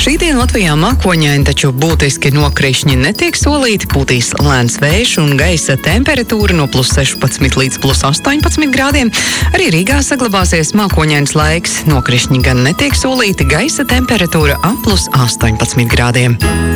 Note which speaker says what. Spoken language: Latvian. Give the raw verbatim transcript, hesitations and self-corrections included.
Speaker 1: Šī diena Latvijā mākoņaini, taču būtiski nokrišņi netiek solīti, pūtīs lēns vējš un gaisa temperatūra no plus sešpadsmit līdz plus astoņpadsmit grādiem. Arī Rīgā saglabāsies mākoņains laiks, nokrišņi gan netiek solīti, gaisa temperatūra ap plus astoņpadsmit grādiem.